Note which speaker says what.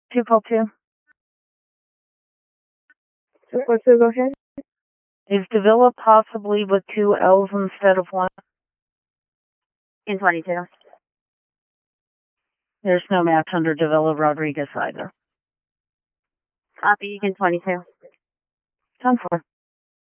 Speaker 1: 242.
Speaker 2: 242, go ahead.
Speaker 1: Is Davila possibly with 2 L's instead of 1?
Speaker 2: In 22.
Speaker 1: There's no match under Davila Rodriguez either.
Speaker 2: Copy in 22.
Speaker 1: 10-4.